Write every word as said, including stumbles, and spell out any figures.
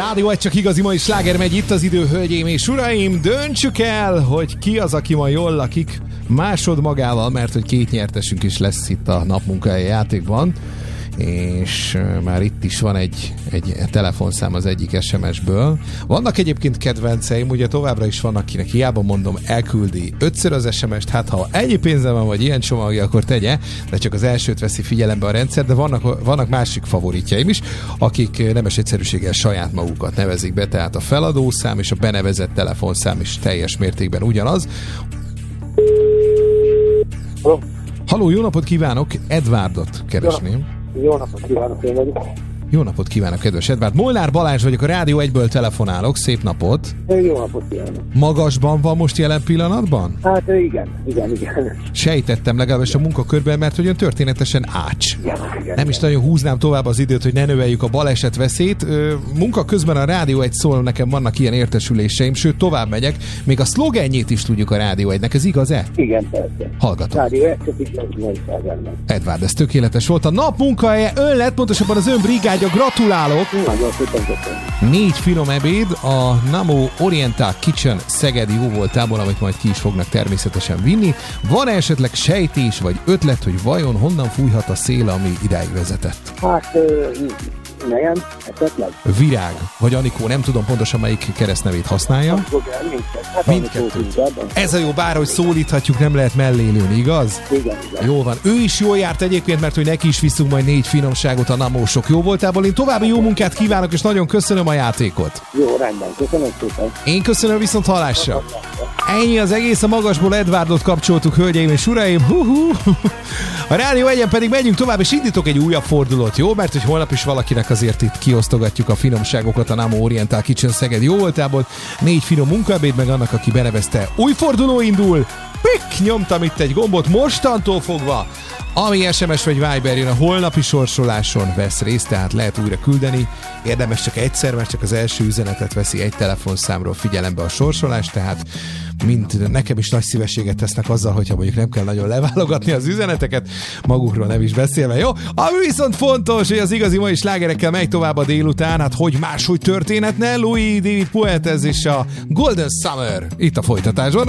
Rádió egy csak igazi mai sláger megy itt az idő, hölgyeim és uraim. Döntsük el, hogy ki az, aki ma jól lakik másod magával, mert hogy két nyertesünk is lesz itt a napmunkahelyi játékban. És már itt is van egy, egy telefonszám az egyik es em es-ből. Vannak egyébként kedvenceim, ugye továbbra is vannak, kinek hiába mondom, elküldi ötször az es em es-t, hát ha ennyi pénze van, vagy ilyen csomagja, akkor tegye, de csak az elsőt veszi figyelembe a rendszer, de vannak, vannak másik favoritjaim is, akik nemes egyszerűséggel saját magukat nevezik be, tehát a feladószám és a benevezett telefonszám is teljes mértékben ugyanaz. Halló, Halló, jó napot kívánok! Edvárdot keresném. Jó napot kívánok, én vagyok. Jó napot kívánok, kedves Edvárd. Molnár Balázs vagyok, a Rádió egyből telefonálok. Szép napot. Jó napot kívánok. Magasban van most jelen pillanatban? Hát igen, igen, igen. Sejtettem legalábbis a munkakörben, mert hogy történetesen ács. Igen, igen, Nem is igen. nagyon húznám tovább az időt, hogy ne növeljük a baleset veszélyt. Munka közben a Rádió egy szól, nekem vannak ilyen értesüléseim, sőt tovább megyek. Még a szlogenjét is tudjuk a Rádió egynek, ez igaz-e? Igen, persze. Hallgatom. Rádió egy csak itt nagy szágárban. Edvárd, ez tökéletes volt. A nap munkahelye ön lett, pontosabban az ön brigádja. Gratulálok! Nagyon szépen köszönöm. Négy finom ebéd a Namo Oriental Kitchen szegedi jóvoltából, amit majd ki is fognak természetesen vinni. Van esetleg sejtés vagy ötlet, hogy vajon honnan fújhat a szél, ami idáig vezetett? Hát, ö, nejem, esetleg? Virág, vagy Anikó, nem tudom pontosan melyik keresztnevét használja. Mindkettő. Hát Mindkettőt. Ez a jó, bár hogy szólíthatjuk, nem lehet mellélőni, igaz? Igen, igen. Jó van. Ő is jól járt egyébként, mert hogy neki is viszünk majd négy finomságot a Namósok jó voltából. Én további jó munkát kívánok, és nagyon köszönöm a játékot. Jó, rendben. Köszönöm szépen. Én köszönöm, viszont hallásra. Ennyi az egész, a magasból Edvárdot kapcsoltuk, hölgyeim és uraim. Hú-hú. A Rádió egyen pedig megyünk tovább, és indítok egy újabb fordulót, jó? Mert hogy holnap is valakinek azért itt kiosztogatjuk a finomságokat a Namo Oriental Kitchen Szeged jó voltából. Négy finom munkaebéd, meg annak, aki benevezte. Új forduló indul! Pik! Nyomtam itt egy gombot, mostantól fogva, ami es em es vagy Viber jön, a holnapi sorsoláson vesz részt, tehát lehet újra küldeni. Érdemes csak egyszer, mert csak az első üzenetet veszi egy telefonszámról figyelembe a sorsolás, tehát mint nekem is nagy szívességet tesznek azzal, hogyha mondjuk nem kell nagyon leválogatni az üzeneteket, magukról nem is beszélve, jó? Ami viszont fontos, hogy az igazi mai slágerekkel megy tovább a délután, hát hogy máshogy történetne, Louis David Puentes és a Golden Summer itt a folytatásban.